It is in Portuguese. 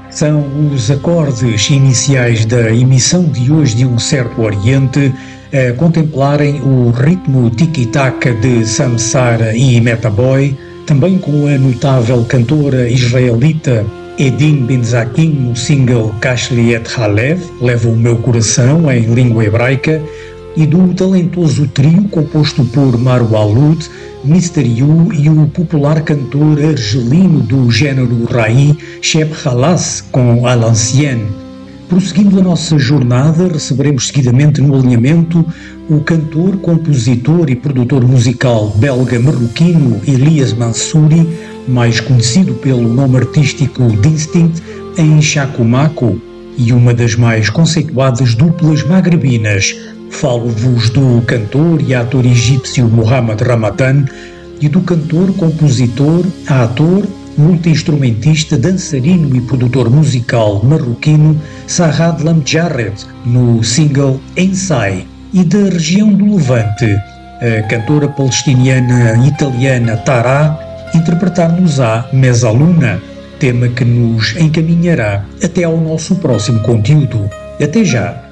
São os acordes iniciais da emissão de hoje de Um Certo Oriente a contemplarem o ritmo tiki-taka de Samsara e Metaboy, também com a notável cantora israelita Edin Benzakin no single Kashli et Halev, Leva o Meu Coração, em língua hebraica, e do talentoso trio composto por Maru Alud, Mr. You e o popular cantor argelino do género Rai, Sheb Halas, com A l'Ancienne. Prosseguindo a nossa jornada, receberemos seguidamente no alinhamento o cantor, compositor e produtor musical belga-marroquino Elias Mansouri, mais conhecido pelo nome artístico Distinct, em Chacumaco, e uma das mais conceituadas duplas magrebinas. Falo-vos do cantor e ator egípcio Mohamed Ramadan e do cantor, compositor, ator, multi-instrumentista, dançarino e produtor musical marroquino Sarrad Lamjarred, no single Ensai, e da região do Levante, a cantora palestiniana italiana Tará interpretar-nos-á Mezzaluna, tema que nos encaminhará até ao nosso próximo conteúdo. Até já!